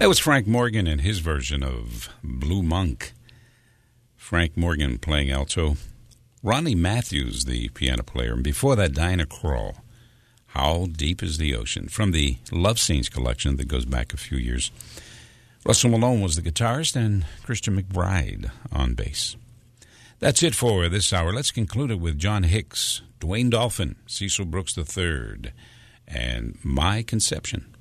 That was Frank Morgan and his version of Blue Monk. Frank Morgan playing alto. Ronnie Matthews, the piano player. And before that, Diana Krall. How Deep is the Ocean? From the Love Scenes collection that goes back a few years. Russell Malone was the guitarist and Christian McBride on bass. That's it for this hour. Let's conclude it with John Hicks, Dwayne Dolphin, Cecil Brooks III, and My Conception.